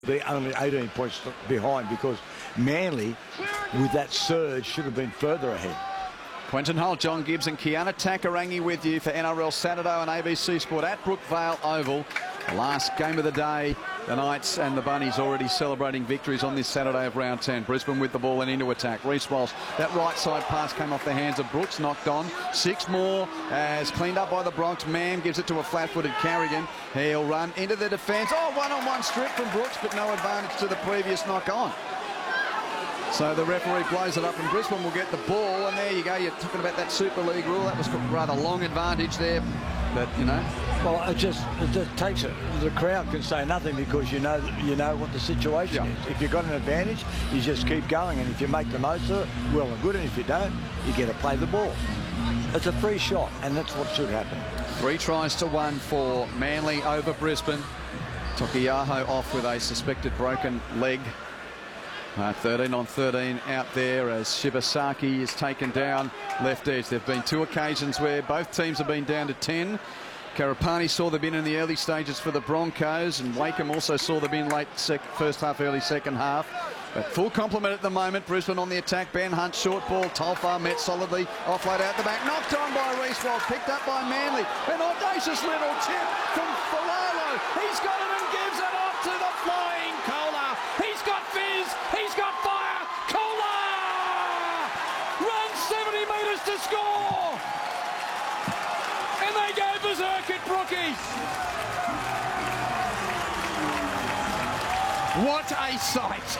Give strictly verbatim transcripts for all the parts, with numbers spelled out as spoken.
They're only eighteen points behind because Manly, with that surge, should have been further ahead. Quentin Holt, John Gibbs and Kiana Takarangi with you for N R L Saturday on A B C Sport at Brookvale Oval. The last game of the day. The Knights and the Bunnies already celebrating victories on this Saturday of round ten. Brisbane with the ball and into attack. Reece Walsh, that right side pass came off the hands of Brooks, knocked on. Six more as cleaned up by the Bronx. Mann gives it to a flat-footed Carrigan. He'll run into the defence. Oh, one-on-one strip from Brooks, but no advantage to the previous knock on. So the referee blows it up and Brisbane will get the ball, and there you go. You're talking about that Super League rule. That was a rather long advantage there, but you know. Well, it just it just takes it. The crowd can say nothing because you know you know what the situation yeah. is. If you've got an advantage, you just keep going, and if you make the most of it, well and good. And if you don't, you get to play the ball. It's a free shot, and that's what should happen. Three tries to one for Manly over Brisbane. Tokiyaho off with a suspected broken leg. Uh, thirteen on thirteen out there as Shibasaki is taken down left edge. There have been two occasions where both teams have been down to ten. Karapani saw the bin in the early stages for the Broncos, and Wakeham also saw the bin late sec first half, early second half. But full complement at the moment. Brisbane on the attack. Ben Hunt, short ball. Tolfar met solidly. Offload out the back. Knocked on by Reece Walsh. Picked up by Manly. An audacious little tip from Falalo. He's got it and gives it off to the flying Kohler. He's got fizz. He's got fire. Kohler runs seventy metres to score. And they go berserk at Brookie. What a sight.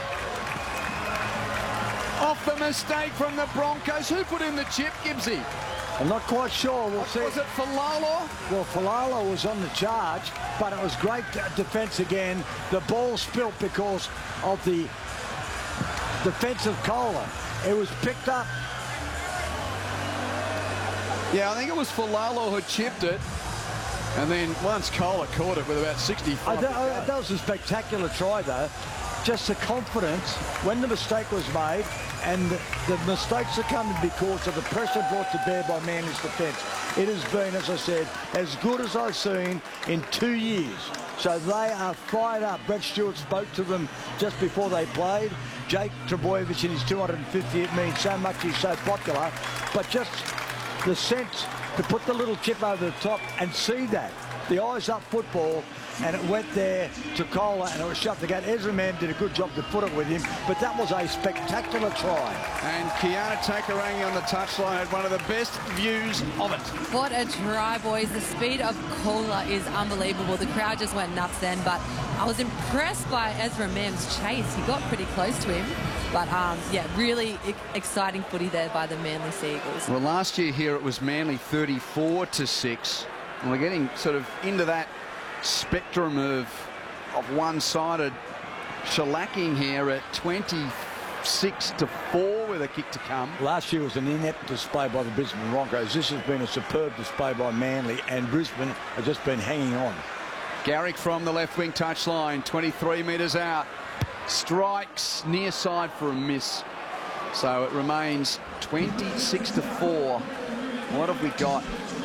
Off the mistake from the Broncos. Who put in the chip, Gibbsy? I'm not quite sure. We'll see. Was it Falalo? Well, Falalo was on the charge, but it was great defence again. The ball spilt because of the defensive Kohler. It was picked up. Yeah, I think it was Falalo who chipped it. And then once Kohler caught it with about sixty-five. I, I, that was a spectacular try, though. Just the confidence when the mistake was made, and the, the mistakes are coming because of the pressure brought to bear by Manly's defence. It has been, as I said, as good as I've seen in two years. So they are fired up. Brett Stewart spoke to them just before they played. Jake Trbojevic in his two hundred fiftieth means so much he's so popular. But just the sense to put the little chip over the top and see that. The eyes up football, and it went there to Kohler and it was shut. The gate. Ezra Mann did a good job to put it with him, but that was a spectacular try. And Kiana Takarangi on the touchline had one of the best views of it. What a try, boys. The speed of Kohler is unbelievable. The crowd just went nuts then, but I was impressed by Ezra Mann's chase. He got pretty close to him. But, um, yeah, really e exciting footy there by the Manly Sea Eagles. Well, last year here it was Manly thirty-four to six. And we're getting sort of into that spectrum of, of one-sided shellacking here at twenty-six to four with a kick to come. Last year was an inept display by the Brisbane Broncos. This has been a superb display by Manly, and Brisbane have just been hanging on. Garrick from the left wing touchline, twenty-three metres out. Strikes near side for a miss. So it remains twenty-six to four. What have we got?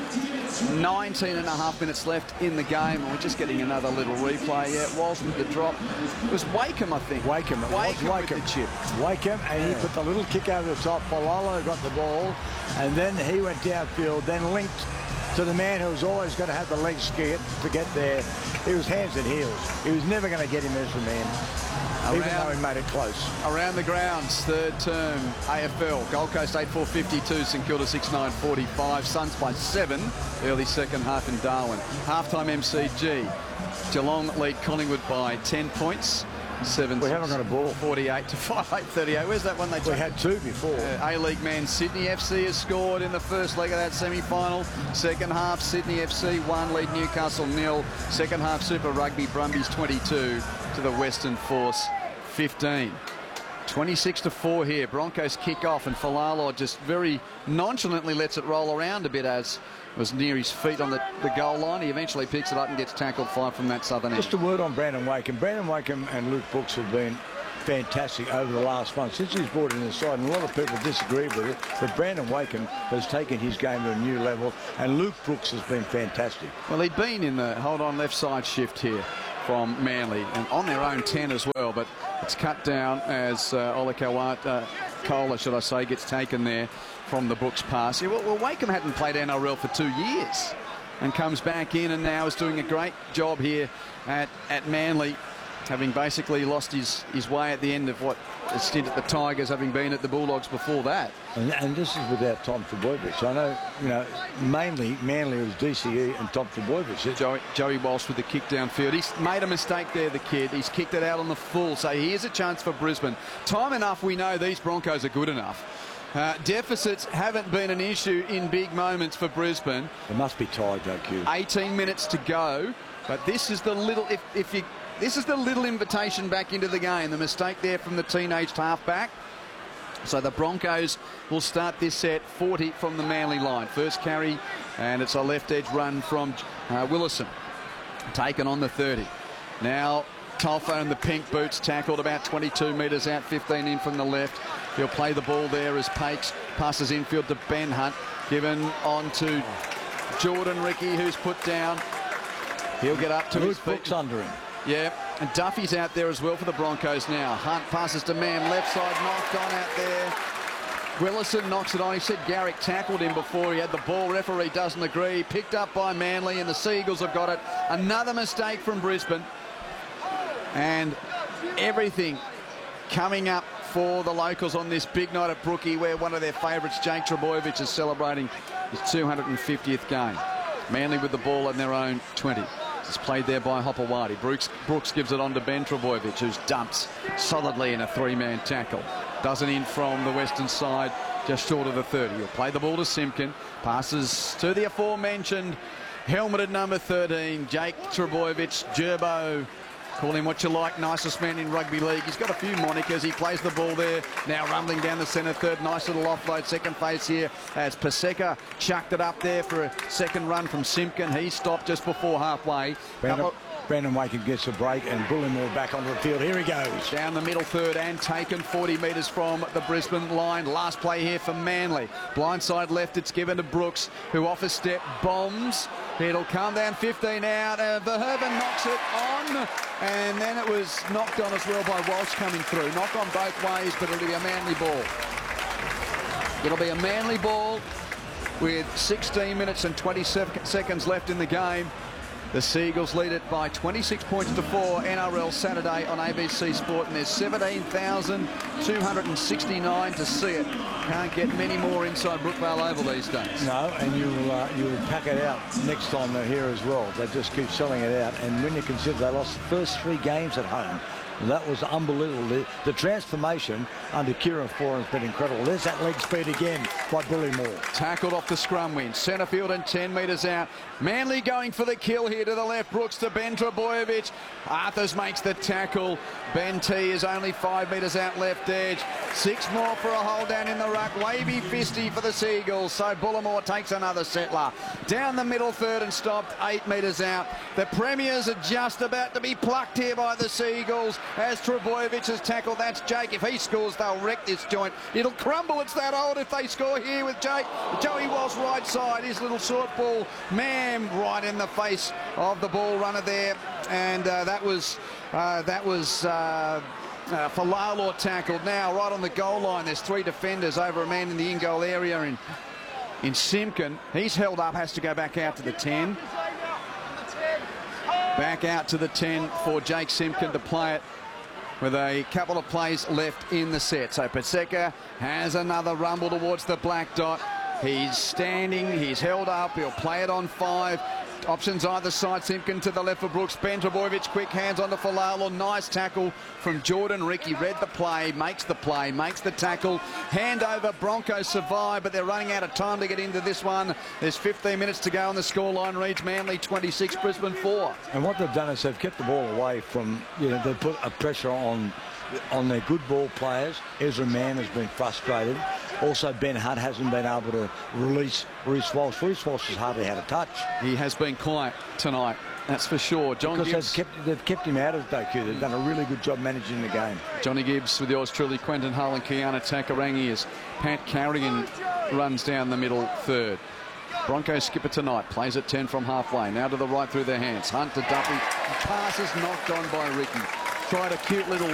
nineteen and a half minutes left in the game, and we're just getting another little replay. Yeah, it was with the drop. It was Wakeham, I think. Wakeham. It Wakeham, was Wakeham. with the chip. Wakeham, and yeah. he put the little kick over the top. Falalo got the ball, and then he went downfield, then linked to the man who was always going to have the legs get to get there. He was hands and heels. He was never going to get him as the man, around, even though he made it close. Around the grounds, third term A F L. Gold Coast eight four fifty-two, St Kilda six nine forty-five. Suns by seven, early second half in Darwin. Halftime M C G. Geelong lead Collingwood by ten points. Seven. We haven't got a ball. forty-eight to five, eight thirty-eight. Where's that one they took? We had two before. Uh, A-League man Sydney F C has scored in the first leg of that semi-final. Second half, Sydney F C one, lead Newcastle nil. Second half, Super Rugby Brumbies twenty-two to the Western Force fifteen. twenty-six to four here. Broncos kick off, and Falalo just very nonchalantly lets it roll around a bit as was near his feet on the, the goal line. He eventually picks it up and gets tackled far from that southern end. Just a word on Brandon Wakeham. Brandon Wakeham and Luke Brooks have been fantastic over the last month since he's brought in the side, and a lot of people disagree with it, but Brandon Wakeham has taken his game to a new level, and Luke Brooks has been fantastic. Well, he'd been in the hold on left side shift here from Manly, and on their own ten as well, but it's cut down as uh, Olakau'atu, uh, Kola, should I say, gets taken there from the Brooks pass. Yeah, well, well, Wakeham hadn't played N R L for two years and comes back in and now is doing a great job here at, at Manly, having basically lost his, his way at the end of what a stint at the Tigers, having been at the Bulldogs before that. And, and this is without Tom Trbojevic. I know, you know, mainly Manly was D C E and Tom Trbojevic. Joey, Joey Walsh with the kick downfield. He's made a mistake there, the kid. He's kicked it out on the full. So here's a chance for Brisbane. Time enough, we know these Broncos are good enough. Uh, deficits haven't been an issue in big moments for Brisbane. They must be tired, though, Q. eighteen minutes to go. But this is the little... If, if you... This is the little invitation back into the game. The mistake there from the teenaged halfback. So the Broncos will start this set forty from the Manly line. First carry, and it's a left edge run from uh, Willison. Taken on the thirty. Now Tolfo in the pink boots, tackled about twenty-two metres out, fifteen in from the left. He'll play the ball there as Pakes passes infield to Ben Hunt. Given on to Jordan Ricky, who's put down. He'll get up to Luke his feet. Brooks under him. Yeah, and Duffy's out there as well for the Broncos now. Hunt passes to Mann, left side, knocked on out there. Willison knocks it on. He said Garrick tackled him before he had the ball. Referee doesn't agree. Picked up by Manly, and the Seagulls have got it. Another mistake from Brisbane. And everything coming up for the locals on this big night at Brookie, where one of their favourites, Jake Trbojevic, is celebrating his two hundred fiftieth game. Manly with the ball in their own twenty. It's played there by Hopewadi. Brooks, Brooks gives it on to Ben Trbojevic, who dumps solidly in a three-man tackle. Doesn't in from the western side, just short of the thirty. He'll play the ball to Simpkin. Passes to the aforementioned helmeted number thirteen, Jake Trbojevic, Gerbo. Call him what you like, nicest man in rugby league. He's got a few monikers. He plays the ball there. Now rumbling down the centre third. Nice little offload. Second phase here as Paseka chucked it up there for a second run from Simpkin. He stopped just before halfway. Brandon, Brandon Wakeham gets a break and Bullimore back onto the field. Here he goes. Down the middle third and taken forty metres from the Brisbane line. Last play here for Manly. Blindside left, it's given to Brooks, who off a step bombs. It'll come down fifteen out. Uh, Verhoeven knocks it on. And then it was knocked on as well by Walsh coming through. Knock on both ways, but it'll be a Manly ball. It'll be a Manly ball with sixteen minutes and twenty seconds left in the game. The Seagulls lead it by twenty-six points to four. N R L Saturday on A B C Sport, and there's seventeen thousand two hundred sixty-nine to see it. Can't get many more inside Brookvale Oval these days. No, and you'll, uh, you'll pack it out next time they're here as well. They just keep selling it out. And when you consider they lost the first three games at home, that was unbelievable. The, the transformation under Kieran Foran has been incredible. There's that leg speed again by Bullimore. Tackled off the scrum win. Centre field and ten metres out. Manly going for the kill here to the left. Brooks to Ben Trbojevic. Arthurs makes the tackle. Ben T is only five metres out left edge. Six more for a hold down in the ruck. Wavy fisty for the Seagulls. So Bullimore takes another settler. Down the middle third and stopped eight metres out. The Premiers are just about to be plucked here by the Seagulls. As Trbojevic has tackled, that's Jake. If he scores, they'll wreck this joint. It'll crumble. It's that old if they score here with Jake. Joey Walsh right side. His little short ball. Man, right in the face of the ball runner there. And uh, that was uh, that was uh, uh, Falalo tackled. Now right on the goal line. There's three defenders over a man in the in-goal area in, in Simpkin. He's held up. Has to go back out to the ten. Back out to the ten for Jake Simpkin to play it with a couple of plays left in the set. So Paseka has another rumble towards the black dot. He's standing, he's held up, he'll play it on five. Options either side, Simpkin to the left for Brooks. Ben Trbojevic, quick hands onto Falalo. Nice tackle from Jordan Ricky. Read the play, makes the play, makes the tackle. Hand over, Broncos survive, but they're running out of time to get into this one. There's fifteen minutes to go on the scoreline reads Manly twenty-six, Brisbane four. And what they've done is they've kept the ball away from, you know, they've put a pressure on on their good ball players. Ezra Mann has been frustrated. Also, Ben Hunt hasn't been able to release Reece Walsh. Reece Walsh has hardly had a touch. He has been quiet tonight, that's for sure. John because Gibbs, they've kept, they've kept him out of the Q. They've done a really good job managing the game. Johnny Gibbs with yours truly, Quentin Hull and Kiana Takarangi as Pat Carrigan runs down the middle third. Broncos skipper tonight plays at ten from halfway. Now to the right through their hands. Hunt to Duffy. Pass is knocked on by Ricky. Tried a cute little